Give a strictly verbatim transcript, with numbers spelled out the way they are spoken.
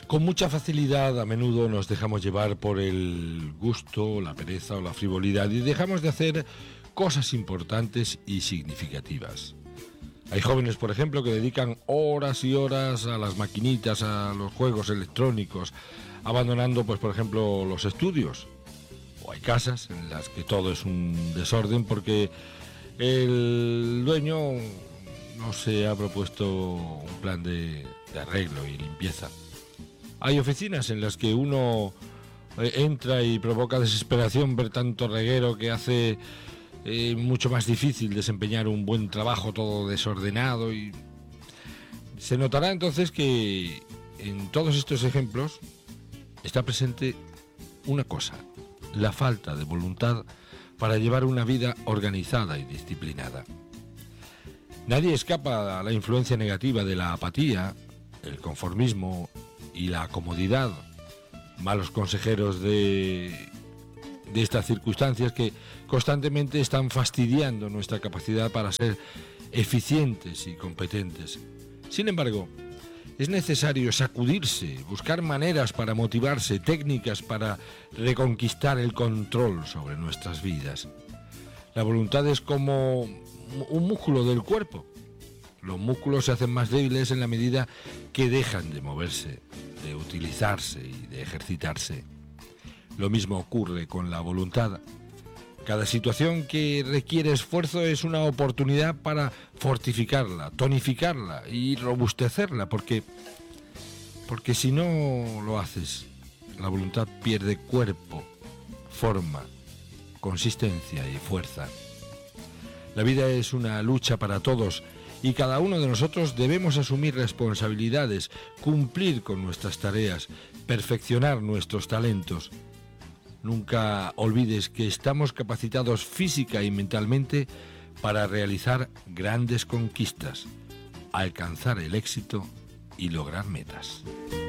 Con mucha facilidad a menudo nos dejamos llevar por el gusto, la pereza o la frivolidad y dejamos de hacer cosas importantes y significativas. Hay jóvenes, por ejemplo, que dedican horas y horas a las maquinitas, a los juegos electrónicos, abandonando, pues, por ejemplo, los estudios. O hay casas en las que todo es un desorden porque el dueño no se ha propuesto un plan de, de arreglo y limpieza. Hay oficinas en las que uno entra y provoca desesperación ver tanto reguero que hace eh, mucho más difícil desempeñar un buen trabajo, todo desordenado, y se notará entonces que en todos estos ejemplos está presente una cosa: la falta de voluntad para llevar una vida organizada y disciplinada. Nadie escapa a la influencia negativa de la apatía, el conformismo y la comodidad, malos consejeros de, de estas circunstancias que constantemente están fastidiando nuestra capacidad para ser eficientes y competentes. Sin embargo, es necesario sacudirse, buscar maneras para motivarse, técnicas para reconquistar el control sobre nuestras vidas. La voluntad es como un músculo del cuerpo. Los músculos se hacen más débiles en la medida que dejan de moverse, de utilizarse y de ejercitarse. Lo mismo ocurre con la voluntad. Cada situación que requiere esfuerzo es una oportunidad para fortificarla, tonificarla y robustecerla, porque, porque si no lo haces, la voluntad pierde cuerpo, forma, consistencia y fuerza. La vida es una lucha para todos y cada uno de nosotros debemos asumir responsabilidades, cumplir con nuestras tareas, perfeccionar nuestros talentos. Nunca olvides que estamos capacitados física y mentalmente para realizar grandes conquistas, alcanzar el éxito y lograr metas.